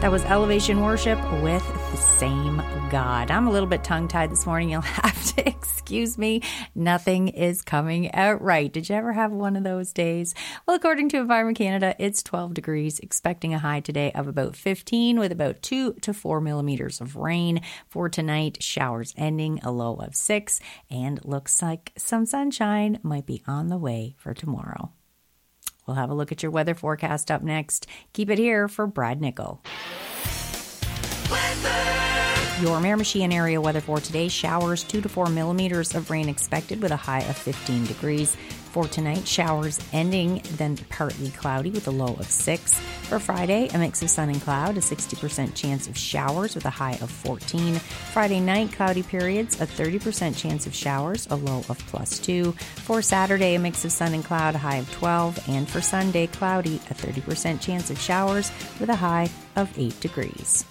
That was Elevation Worship with The Same God. I'm a little bit tongue-tied this morning. You'll have to excuse me. Nothing is coming out right. Did you ever have one of those days? Well, according to Environment Canada, it's 12 degrees, expecting a high today of about 15 with about 2 to 4 millimeters of rain. For tonight, showers ending, a low of 6, and looks like some sunshine might be on the way for tomorrow. We'll have a look at your weather forecast up next. Keep it here for Brad Nickel. Your Miramichi and area weather for today: showers, 2 to 4 millimeters of rain expected with a high of 15 degrees. For tonight, showers ending, then partly cloudy with a low of 6. For Friday, a mix of sun and cloud, a 60% chance of showers with a high of 14. Friday night, cloudy periods, a 30% chance of showers, a low of +2. For Saturday, a mix of sun and cloud, a high of 12. And for Sunday, cloudy, a 30% chance of showers with a high of 8 degrees.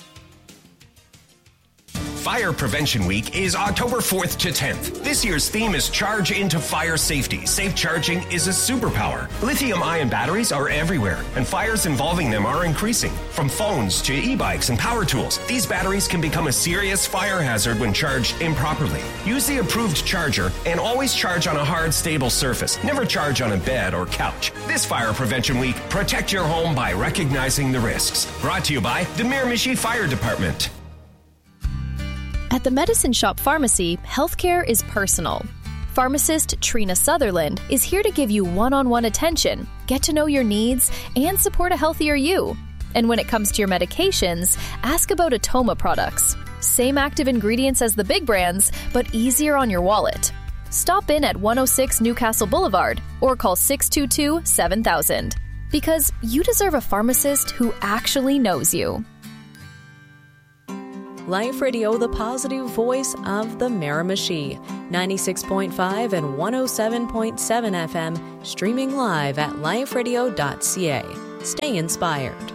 Fire Prevention Week is October 4th to 10th. This year's theme is Charge into Fire Safety. Safe charging is a superpower. Lithium-ion batteries are everywhere, and fires involving them are increasing. From phones to e-bikes and power tools, these batteries can become a serious fire hazard when charged improperly. Use the approved charger and always charge on a hard, stable surface. Never charge on a bed or couch. This Fire Prevention Week, protect your home by recognizing the risks. Brought to you by the Miramichi Fire Department. At the Medicine Shop Pharmacy, healthcare is personal. Pharmacist Trina Sutherland is here to give you one-on-one attention, get to know your needs, and support a healthier you. And when it comes to your medications, ask about Atoma products. Same active ingredients as the big brands, but easier on your wallet. Stop in at 106 Newcastle Boulevard or call 622-7000. Because you deserve a pharmacist who actually knows you. Life Radio, the positive voice of the Miramichi. 96.5 and 107.7 FM, streaming live at liferadio.ca. Stay inspired.